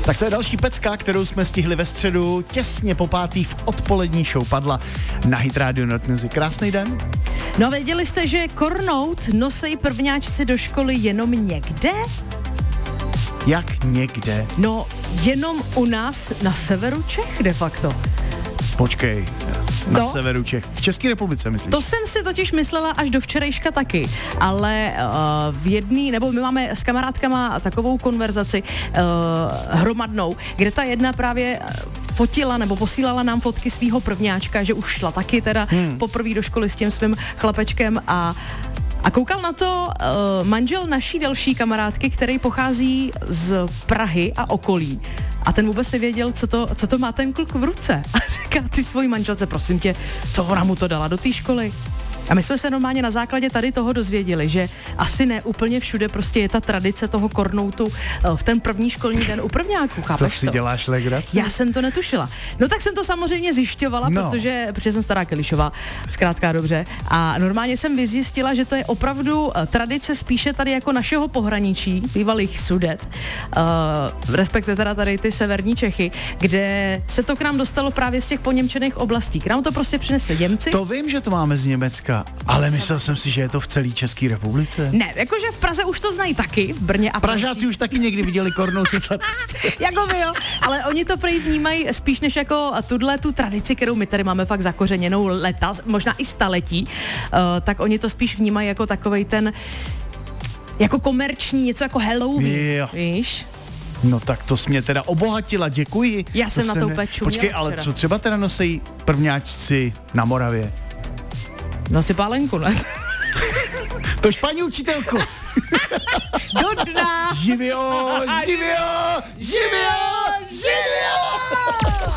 Tak to je další pecka, kterou jsme stihli ve středu těsně po 5. v odpolední show Padla na Hit Radio Not Music. Krásný den. No věděli jste, že kornout nosej prvňáčci do školy jenom někde? Jak někde? No, jenom u nás na severu Čech de facto. Počkej, na severu Čech. V České republice, myslíš? To jsem si totiž myslela až do včerejška taky, ale v jedný, nebo my máme s kamarádkama takovou konverzaci hromadnou, kde ta jedna právě fotila nebo posílala nám fotky svýho prvňáčka, že už šla taky teda poprvé do školy s tím svým chlapečkem a koukal na to manžel naší další kamarádky, který pochází z Prahy a okolí. A ten vůbec nevěděl, co to má ten kluk v ruce. A říká ty svojí manželce, prosím tě, co ona mu to dala do té školy? A my jsme se normálně na základě tady toho dozvěděli, že asi ne úplně všude prostě je ta tradice toho kornoutu v ten první školní den u prvňáků, chápeš to? Si děláš legraci? Já jsem to netušila. No tak jsem to samozřejmě zjišťovala, protože jsem stará Kelišová, zkrátka dobře. A normálně jsem vyzjistila, že to je opravdu tradice spíše tady jako našeho pohraničí, bývalých Sudet, respektive teda tady ty severní Čechy, kde se to k nám dostalo právě z těch poněmčených oblastí. K nám to prostě přinesli Němci. To vím, že to máme z Německa. Ale myslel jsem si, že je to v celé České republice. Ne, jakože v Praze už to znají taky, v Brně a Pražáci už taky někdy viděli kornout se sladkosti. Jako by jo, ale oni to prý vnímají spíš než jako tu tradici, kterou my tady máme fakt zakořeněnou leta, možná i staletí, tak oni to spíš vnímají jako takovej ten jako komerční, něco jako Halloween, víš? No tak to jsi mě teda obohatila, děkuji. Já jsem na to úplně čuměla. Počkej, ale co třeba teda nosejí prvňáčci na Moravě? No si pálenku, ne? Tož paní učitelko. Do dna. Živio, živio, živio, živio.